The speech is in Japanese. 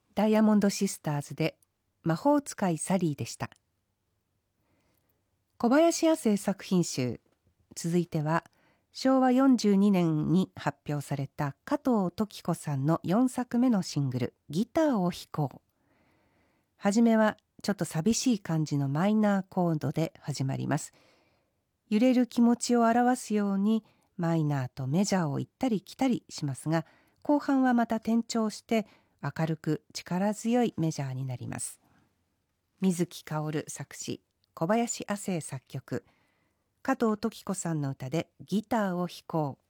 ダイヤモンドシスターズで魔法使いサリーでした。小林亜星作品集、続いては昭和42年に発表された加藤登紀子さんの4作目のシングルギターを弾こう。はじめはちょっと寂しい感じのマイナーコードで始まります。揺れる気持ちを表すようにマイナーとメジャーを行ったり来たりしますが、後半はまた転調して明るく力強いメジャーになります。水木かおる作詞、小林亜星作曲、加藤登紀子さんの歌でギターを弾こう。